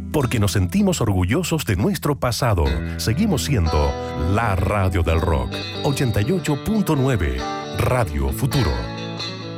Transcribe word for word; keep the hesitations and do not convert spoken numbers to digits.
Porque nos sentimos orgullosos de nuestro pasado. Seguimos siendo la radio del rock. ochenta y ocho punto nueve Radio Futuro.